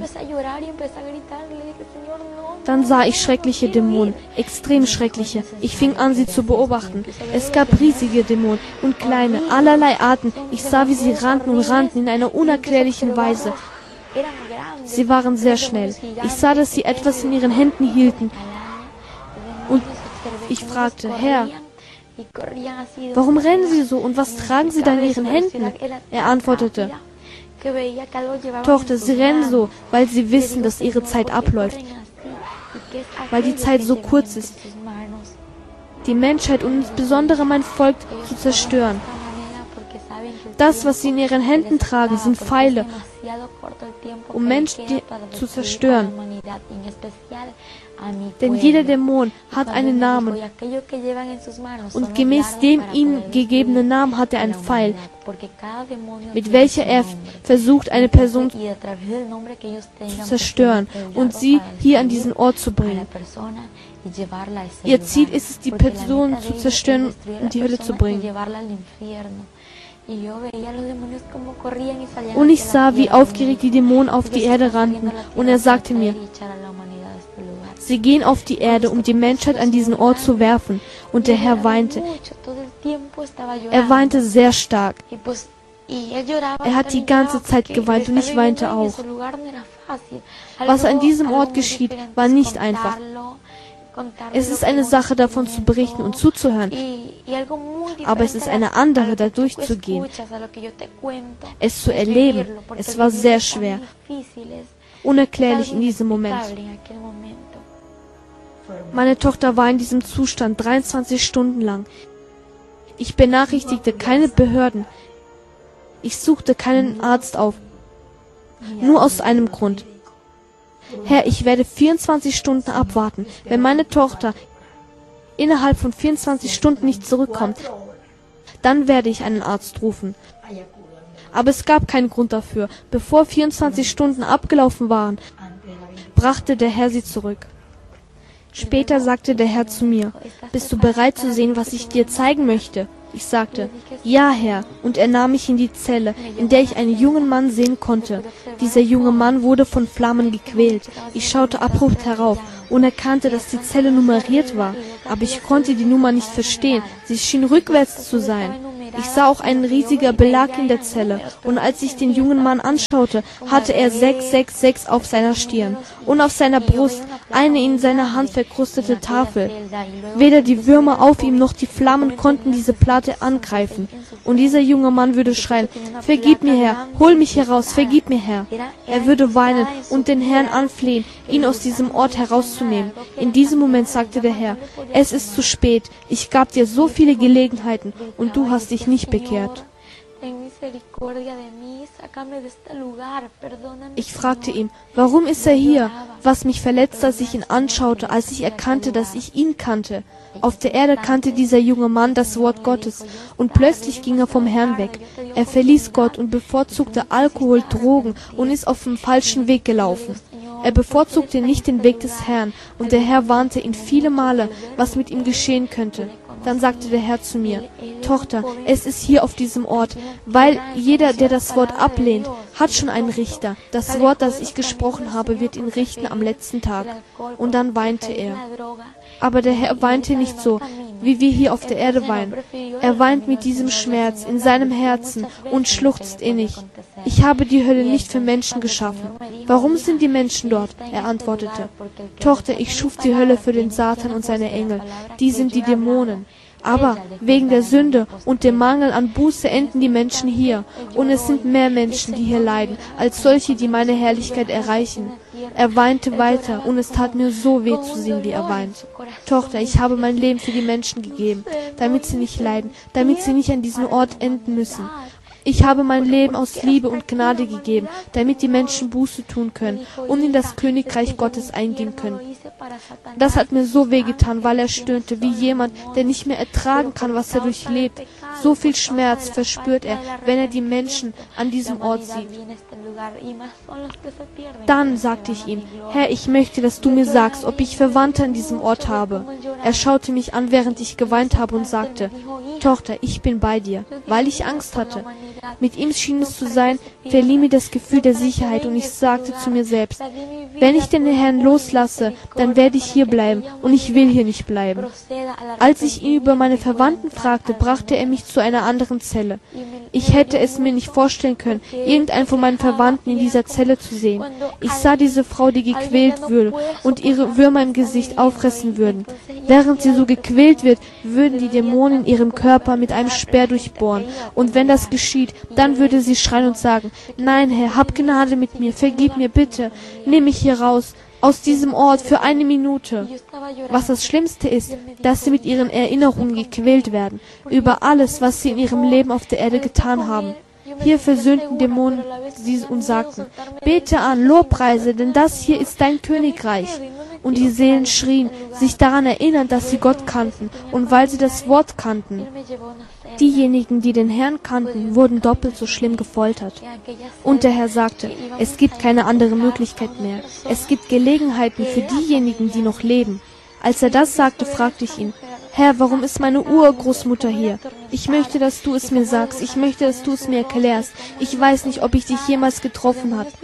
Dann sah ich schreckliche Dämonen, extrem schreckliche. Ich fing an, sie zu beobachten. Es gab riesige Dämonen und kleine, allerlei Arten. Ich sah, wie sie rannten und rannten in einer unerklärlichen Weise. Sie waren sehr schnell. Ich sah, dass sie etwas in ihren Händen hielten. Und ich fragte, Herr, warum rennen Sie so und was tragen Sie da in Ihren Händen? Er antwortete, Tochter, Sie rennen so, weil Sie wissen, dass Ihre Zeit abläuft, weil die Zeit so kurz ist, die Menschheit und insbesondere mein Volk zu zerstören. Das, was Sie in Ihren Händen tragen, sind Pfeile, um Menschen zu zerstören. Denn jeder Dämon hat einen Namen und gemäß dem ihm gegebenen Namen hat er einen Pfeil, mit welcher er versucht, eine Person zu zerstören und sie hier an diesen Ort zu bringen. Ihr Ziel ist es, die Person zu zerstören und in die Hölle zu bringen. Und ich sah, wie aufgeregt die Dämonen auf die Erde rannten, und er sagte mir, sie gehen auf die Erde, um die Menschheit an diesen Ort zu werfen. Und der Herr weinte. Er weinte sehr stark. Er hat die ganze Zeit geweint und ich weinte auch. Was an diesem Ort geschieht, war nicht einfach. Es ist eine Sache, davon zu berichten und zuzuhören, aber es ist eine andere, da durchzugehen, es zu erleben. Es war sehr schwer, unerklärlich in diesem Moment. Meine Tochter war in diesem Zustand 23 Stunden lang. Ich benachrichtigte keine Behörden. Ich suchte keinen Arzt auf. Nur aus einem Grund. Herr, ich werde 24 Stunden abwarten. Wenn meine Tochter innerhalb von 24 Stunden nicht zurückkommt, dann werde ich einen Arzt rufen. Aber es gab keinen Grund dafür. Bevor 24 Stunden abgelaufen waren, brachte der Herr sie zurück. Später sagte der Herr zu mir, bist du bereit zu sehen, was ich dir zeigen möchte? Ich sagte, ja, Herr, und er nahm mich in die Zelle, in der ich einen jungen Mann sehen konnte. Dieser junge Mann wurde von Flammen gequält. Ich schaute abrupt herauf und erkannte, dass die Zelle nummeriert war, aber ich konnte die Nummer nicht verstehen. Sie schien rückwärts zu sein. Ich sah auch einen riesigen Belag in der Zelle, und als ich den jungen Mann anschaute, hatte er 666 auf seiner Stirn und auf seiner Brust eine in seiner Hand verkrustete Tafel. Weder die Würmer auf ihm noch die Flammen konnten diese Platte angreifen. Und dieser junge Mann würde schreien, vergib mir, Herr, hol mich heraus, vergib mir, Herr. Er würde weinen und den Herrn anflehen, ihn aus diesem Ort herauszunehmen. In diesem Moment sagte der Herr, es ist zu spät, ich gab dir so viele Gelegenheiten und du hast dich nicht bekehrt. Ich fragte ihn, warum ist er hier? Was mich verletzte, als ich ihn anschaute, als ich erkannte, dass ich ihn kannte. Auf der Erde kannte dieser junge Mann das Wort Gottes und plötzlich ging er vom Herrn weg. Er verließ Gott und bevorzugte Alkohol, Drogen und ist auf dem falschen Weg gelaufen. Er bevorzugte nicht den Weg des Herrn und der Herr warnte ihn viele Male, was mit ihm geschehen könnte. Dann sagte der Herr zu mir, Tochter, es ist hier auf diesem Ort, weil jeder, der das Wort ablehnt, hat schon einen Richter. Das Wort, das ich gesprochen habe, wird ihn richten am letzten Tag. Und dann weinte er. Aber der Herr weinte nicht so, wie wir hier auf der Erde weinen. Er weint mit diesem Schmerz in seinem Herzen und schluchzt innig. Ich habe die Hölle nicht für Menschen geschaffen. Warum sind die Menschen dort? Er antwortete, Tochter, ich schuf die Hölle für den Satan und seine Engel. Die sind die Dämonen. Aber wegen der Sünde und dem Mangel an Buße enden die Menschen hier. Und es sind mehr Menschen, die hier leiden, als solche, die meine Herrlichkeit erreichen. Er weinte weiter und es tat mir so weh zu sehen, wie er weint. Tochter, ich habe mein Leben für die Menschen gegeben, damit sie nicht leiden, damit sie nicht an diesem Ort enden müssen. Ich habe mein Leben aus Liebe und Gnade gegeben, damit die Menschen Buße tun können und in das Königreich Gottes eingehen können. Das hat mir so wehgetan, weil er stöhnte, wie jemand, der nicht mehr ertragen kann, was er durchlebt. So viel Schmerz verspürt er, wenn er die Menschen an diesem Ort sieht. Dann sagte ich ihm, Herr, ich möchte, dass du mir sagst, ob ich Verwandte an diesem Ort habe. Er schaute mich an, während ich geweint habe und sagte, Tochter, ich bin bei dir, weil ich Angst hatte. Mit ihm schien es zu sein, verlieh mir das Gefühl der Sicherheit und ich sagte zu mir selbst, wenn ich den Herrn loslasse, dann werde ich hier bleiben und ich will hier nicht bleiben. Als ich ihn über meine Verwandten fragte, brachte er mich zu einer anderen Zelle. Ich hätte es mir nicht vorstellen können, irgendeinen von meinen Verwandten in dieser Zelle zu sehen. Ich sah diese Frau, die gequält würde und ihre Würmer im Gesicht auffressen würden. Während sie so gequält wird, würden die Dämonen ihrem Körper mit einem Speer durchbohren. Und wenn das geschieht, dann würde sie schreien und sagen, nein, Herr, hab Gnade mit mir, vergib mir bitte, nimm mich hier raus, aus diesem Ort für eine Minute. Was das Schlimmste ist, dass sie mit ihren Erinnerungen gequält werden, über alles, was sie in ihrem Leben auf der Erde getan haben. Hier versöhnten Dämonen sie und sagten, bete an, Lobpreise, denn das hier ist dein Königreich. Und die Seelen schrien, sich daran erinnern, dass sie Gott kannten und weil sie das Wort kannten. Diejenigen, die den Herrn kannten, wurden doppelt so schlimm gefoltert. Und der Herr sagte, es gibt keine andere Möglichkeit mehr. Es gibt Gelegenheiten für diejenigen, die noch leben. Als er das sagte, fragte ich ihn, Herr, warum ist meine Urgroßmutter hier? Ich möchte, dass du es mir sagst. Ich möchte, dass du es mir erklärst. Ich weiß nicht, ob ich dich jemals getroffen habe.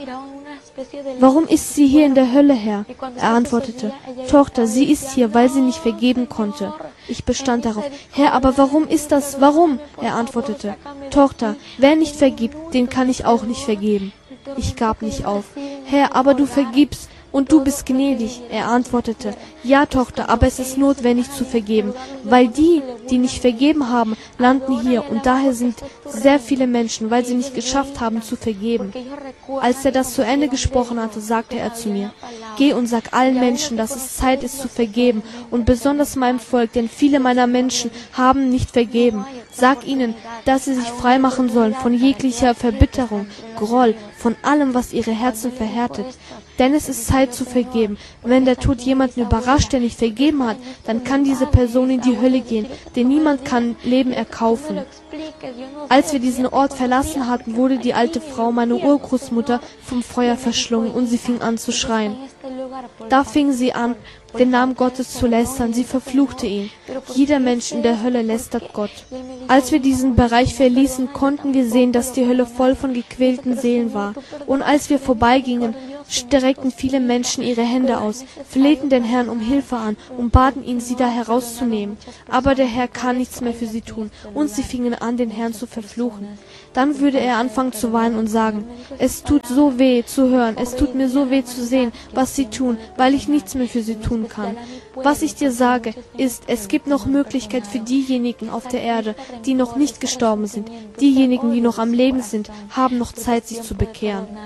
Warum ist sie hier in der Hölle, Herr? Er antwortete, Tochter, sie ist hier, weil sie nicht vergeben konnte. Ich bestand darauf, Herr, aber warum ist das? Warum? Er antwortete, Tochter, wer nicht vergibt, den kann ich auch nicht vergeben. Ich gab nicht auf. Herr, aber du vergibst. Und du bist gnädig. Er antwortete, ja, Tochter, aber es ist notwendig zu vergeben, weil die, die nicht vergeben haben, landen hier und daher sind sehr viele Menschen, weil sie nicht geschafft haben zu vergeben. Als er das zu Ende gesprochen hatte, sagte er zu mir, geh und sag allen Menschen, dass es Zeit ist zu vergeben und besonders meinem Volk, denn viele meiner Menschen haben nicht vergeben. Sag ihnen, dass sie sich freimachen sollen von jeglicher Verbitterung, Groll, von allem, was ihre Herzen verhärtet. Denn es ist Zeit zu vergeben. Wenn der Tod jemanden überrascht, der nicht vergeben hat, dann kann diese Person in die Hölle gehen, denn niemand kann Leben erkaufen. Als wir diesen Ort verlassen hatten, wurde die alte Frau, meine Urgroßmutter, vom Feuer verschlungen und sie fing an zu schreien. Da fing sie an, den Namen Gottes zu lästern. Sie verfluchte ihn. Jeder Mensch in der Hölle lästert Gott. Als wir diesen Bereich verließen, konnten wir sehen, dass die Hölle voll von gequälten Seelen war. Und als wir vorbeigingen, streckten viele Menschen ihre Hände aus, flehten den Herrn um Hilfe an und baten ihn, sie da herauszunehmen. Aber der Herr kann nichts mehr für sie tun, und sie fingen an, den Herrn zu verfluchen. Dann würde er anfangen zu weinen und sagen, es tut so weh zu hören, es tut mir so weh zu sehen, was sie tun, weil ich nichts mehr für sie tun kann. Was ich dir sage, ist, es gibt noch Möglichkeit für diejenigen auf der Erde, die noch nicht gestorben sind. Diejenigen, die noch am Leben sind, haben noch Zeit, sich zu bekehren.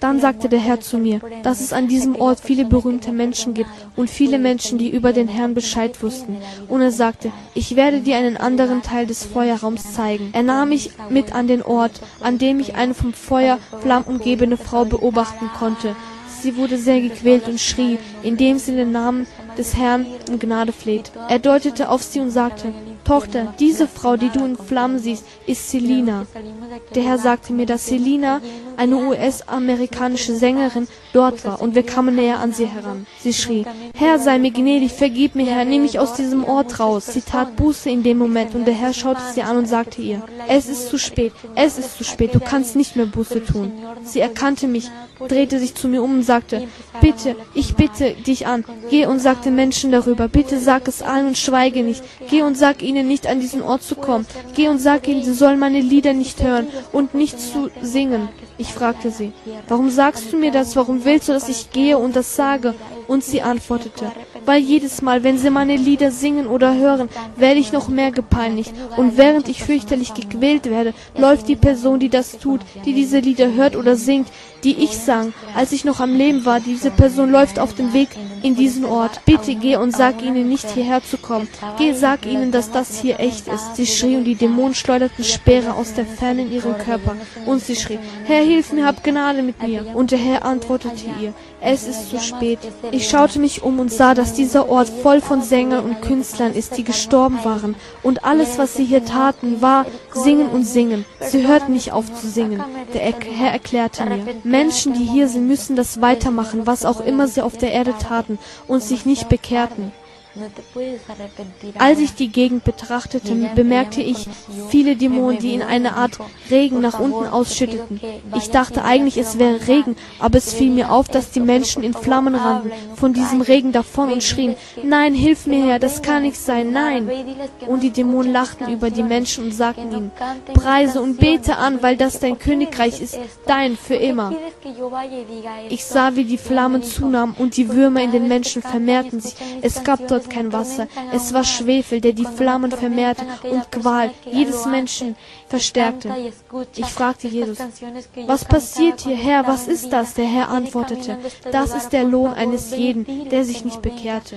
Dann sagte der Herr zu mir, dass es an diesem Ort viele berühmte Menschen gibt und viele Menschen, die über den Herrn Bescheid wussten. Und er sagte, ich werde dir einen anderen Teil des Feuerraums zeigen. Er nahm mich mit an den Ort, an dem ich eine vom Feuer Flammen umgebene Frau beobachten konnte. Sie wurde sehr gequält und schrie, indem sie den Namen des Herrn um Gnade fleht. Er deutete auf sie und sagte, Tochter, diese Frau, die du in Flammen siehst, ist Selina. Der Herr sagte mir, dass Selina, eine US-amerikanische Sängerin, dort war, und wir kamen näher an sie heran. Sie schrie, Herr, sei mir gnädig, vergib mir, Herr, nimm mich aus diesem Ort raus. Sie tat Buße in dem Moment, und der Herr schaute sie an und sagte ihr, es ist zu spät, du kannst nicht mehr Buße tun. Sie erkannte mich, drehte sich zu mir um und sagte, bitte, ich bitte dich an, geh und sag den Menschen darüber, bitte sag es allen und schweige nicht, geh und sag ihnen nicht, an diesen Ort zu kommen, geh und sag ihnen, sie sollen meine Lieder nicht hören und nicht zu singen. Ich fragte sie, warum sagst du mir das, warum willst du, dass ich gehe und das sage? Und sie antwortete, weil jedes Mal, wenn sie meine Lieder singen oder hören, werde ich noch mehr gepeinigt. Und während ich fürchterlich gequält werde, läuft die Person, die das tut, die diese Lieder hört oder singt, die ich sang, als ich noch am Leben war, diese Person läuft auf dem Weg in diesen Ort. Bitte geh und sag ihnen nicht, hierher zu kommen. Geh, sag ihnen, dass das hier echt ist. Sie schrie und die Dämonen schleuderten Speere aus der Ferne in ihren Körper. Und sie schrie, Herr, hilf mir, hab Gnade mit mir. Und der Herr antwortete ihr, es ist zu spät. Ich schaute mich um und sah, dass dieser Ort voll von Sängern und Künstlern ist, die gestorben waren. Und alles, was sie hier taten, war singen und singen. Sie hörten nicht auf zu singen. Der Herr erklärte mir, Menschen, die hier sind, müssen das weitermachen, was auch immer sie auf der Erde taten und sich nicht bekehrten. Als ich die Gegend betrachtete, bemerkte ich viele Dämonen, die in eine Art Regen nach unten ausschütteten. Ich dachte eigentlich, es wäre Regen, aber es fiel mir auf, dass die Menschen in Flammen rannten, von diesem Regen davon und schrien, nein, hilf mir her, das kann nicht sein, nein. Und die Dämonen lachten über die Menschen und sagten ihnen, preise und bete an, weil das dein Königreich ist, dein für immer. Ich sah, wie die Flammen zunahmen und die Würmer in den Menschen vermehrten sich. Es gab dort kein Wasser. Es war Schwefel, der die Flammen vermehrte und Qual jedes Menschen verstärkte. Ich fragte Jesus, was passiert hier, Herr, was ist das? Der Herr antwortete, das ist der Lohn eines jeden, der sich nicht bekehrte.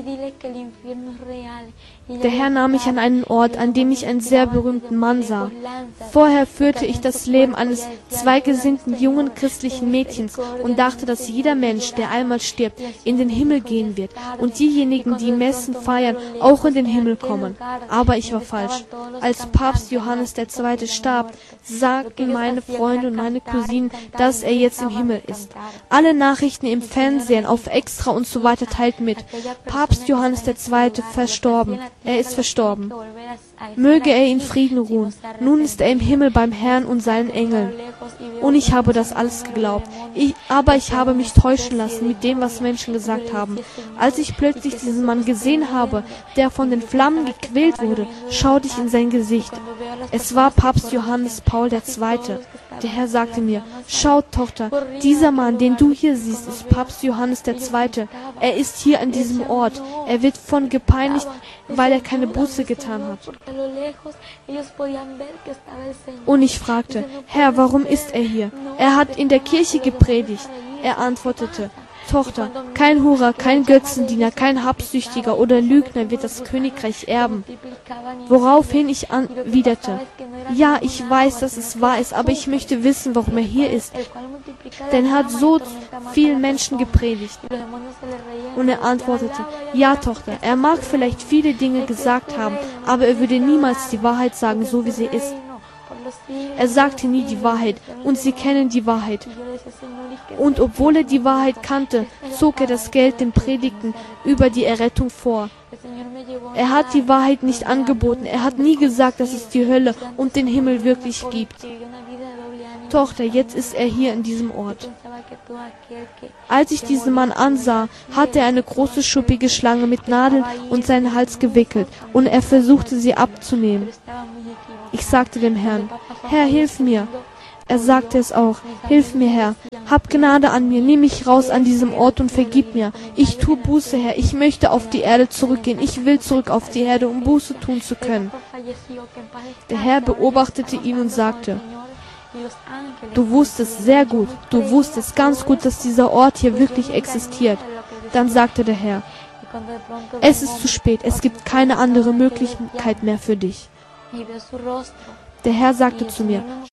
Der Herr nahm mich an einen Ort, an dem ich einen sehr berühmten Mann sah. Vorher führte ich das Leben eines zweigesinnten jungen christlichen Mädchens und dachte, dass jeder Mensch, der einmal stirbt, in den Himmel gehen wird und diejenigen, die Messen feiern, auch in den Himmel kommen. Aber ich war falsch. Als Papst Johannes II. Starb, sagten meine Freunde und meine Cousinen, dass er jetzt im Himmel ist. Alle Nachrichten im Fernsehen, auf Extra und so weiter teilten mit, Papst Johannes II. Verstorben. Er ist verstorben. Möge er in Frieden ruhen. Nun ist er im Himmel beim Herrn und seinen Engeln. Und ich habe das alles geglaubt. Aber ich habe mich täuschen lassen mit dem, was Menschen gesagt haben. Als ich plötzlich diesen Mann gesehen habe, der von den Flammen gequält wurde, schaute ich in sein Gesicht. Es war Papst Johannes Paul II. Der Herr sagte mir, schau, Tochter, dieser Mann, den du hier siehst, ist Papst Johannes II. Er ist hier an diesem Ort. Er wird von gepeinigt, weil er keine Buße getan hat. Und ich fragte, Herr, warum ist er hier? Er hat in der Kirche gepredigt. Er antwortete, Tochter, kein Hurer, kein Götzendiener, kein Habsüchtiger oder Lügner wird das Königreich erben. Woraufhin ich erwiderte, ja, ich weiß, dass es wahr ist, aber ich möchte wissen, warum er hier ist. Denn er hat so vielen Menschen gepredigt. Und er antwortete, ja, Tochter, er mag vielleicht viele Dinge gesagt haben, aber er würde niemals die Wahrheit sagen, so wie sie ist. Er sagte nie die Wahrheit, und sie kennen die Wahrheit. Und obwohl er die Wahrheit kannte, zog er das Geld den Predigten über die Errettung vor. Er hat die Wahrheit nicht angeboten, er hat nie gesagt, dass es die Hölle und den Himmel wirklich gibt. Tochter, jetzt ist er hier in diesem Ort. Als ich diesen Mann ansah, hatte er eine große schuppige Schlange mit Nadeln um seinen Hals gewickelt, und er versuchte sie abzunehmen. Ich sagte dem Herrn, Herr, hilf mir. Er sagte es auch, hilf mir, Herr. Hab Gnade an mir, nimm mich raus an diesem Ort und vergib mir. Ich tue Buße, Herr. Ich möchte auf die Erde zurückgehen. Ich will zurück auf die Erde, um Buße tun zu können. Der Herr beobachtete ihn und sagte, Du wusstest sehr gut, du wusstest ganz gut, dass dieser Ort hier wirklich existiert. Dann sagte der Herr, es ist zu spät, es gibt keine andere Möglichkeit mehr für dich. Der Herr sagte zu mir,